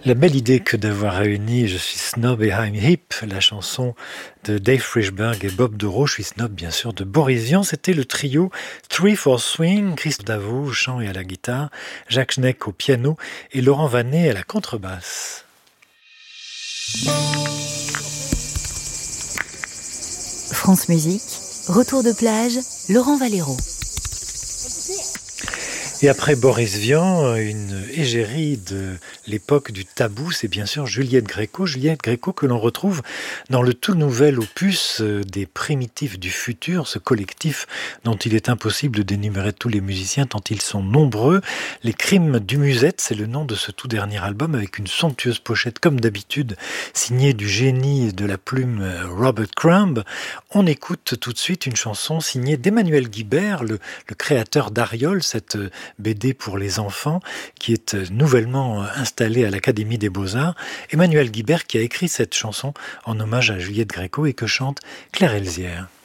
La belle idée que d'avoir réuni Je suis snob et I'm hip, la chanson de Dave Frishberg et Bob Dorough, Je suis snob bien sûr de Boris Vian, c'était le trio Three for Swing, Christophe Davo au chant et à la guitare, Jacques Schneck au piano et Laurent Vanet à la contrebasse. France Musique, retour de plage, Laurent Valero. Et après Boris Vian, une égérie de l'époque du tabou, c'est bien sûr Juliette Gréco. Juliette Gréco que l'on retrouve dans le tout nouvel opus des Primitifs du futur, ce collectif dont il est impossible d'énumérer tous les musiciens tant ils sont nombreux. Les Crimes du Musette, c'est le nom de ce tout dernier album avec une somptueuse pochette comme d'habitude, signée du génie de la plume Robert Crumb. On écoute tout de suite une chanson signée d'Emmanuel Guibert, le créateur d'Ariol, cette BD pour les enfants, qui est nouvellement installé à l'Académie des Beaux-Arts. Emmanuel Guibert qui a écrit cette chanson en hommage à Juliette Gréco et que chante Claire Elzière.